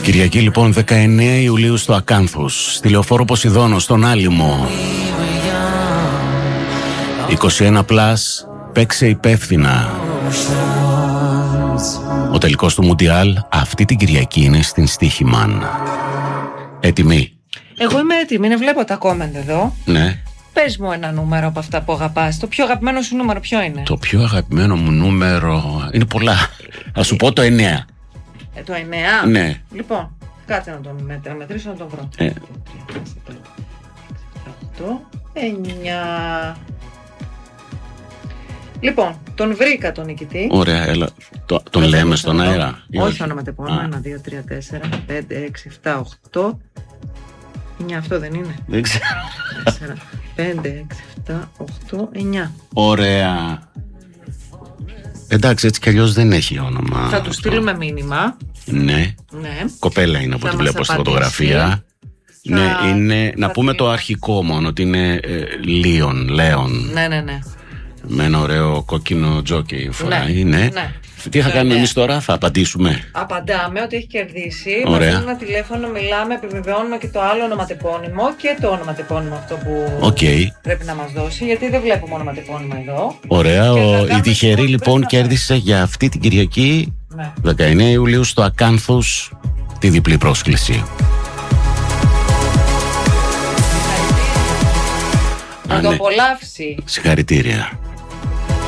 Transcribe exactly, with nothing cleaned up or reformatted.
Κυριακή λοιπόν δεκαεννέα Ιουλίου στο Ακάνθους, στη Λεωφόρο Ποσειδώνο, στον Άλυμο. είκοσι ένα πλας, παίξε υπεύθυνα. Ο τελικός του Μουντιάλ αυτή την Κυριακή είναι στην Στοίχημαν. Έτοιμοι? Εγώ είμαι έτοιμη, ναι, βλέπω τα comment εδώ. Ναι. Πες μου ένα νούμερο από αυτά που αγαπάς. Το πιο αγαπημένο σου νούμερο ποιο είναι? Το πιο αγαπημένο μου νούμερο είναι πολλά. Θα σου πω το εννέα. Ε, το εννέα? Ναι. Λοιπόν, κάτσε να τον μετρήσω, να μετρήσω να τον βρω. Ε. οκτώ, εννέα. Λοιπόν, τον βρήκα τον νικητή. Ωραία, έλα. Το, τον Μετά λέμε το στον το αέρα? Όχι ονοματεπώνυμα. ένα, δύο, τρία, τέσσερα, πέντε, έξι, επτά, οκτώ, εννέα. Αυτό δεν είναι? Δεν ξέρω. τέσσερα, πέντε, έξι, επτά, οκτώ, εννέα. Ωραία. Εντάξει, έτσι κι αλλιώς δεν έχει όνομα. Θα του στείλουμε μήνυμα. Ναι. Ναι. Κοπέλα είναι από Θα ό,τι μας βλέπω στη απαντήσει. φωτογραφία. Θα- Ναι, είναι. Να θα πούμε την- το αρχικό μόνο, ότι είναι ε, Λίον, Λέον. Ναι, ναι, ναι. Με ένα ωραίο κόκκινο τζόκι φοράει. Ναι. ναι. Τι θα Ναι, κάνουμε ναι. εμείς τώρα, θα απαντήσουμε? Απαντάμε ότι έχει κερδίσει. Ωραία. Μας δίνουν ένα τηλέφωνο, μιλάμε, επιβεβαιώνουμε και το άλλο ονοματεπώνυμο και το ονοματεπώνυμο αυτό που Οκ. πρέπει να μας δώσει, γιατί δεν βλέπουμε ονοματεπώνυμα εδώ. Ωραία. Και θα Ο, κάνουμε η τυχερή ό,τι λοιπόν πρέπει να κέρδισε για αυτή την Κυριακή Ναι. δεκαεννέα Ιουλίου στο Ακάνθους τη διπλή πρόσκληση. Να Α, το ναι. απολαύσει. Συγχαρητήρια.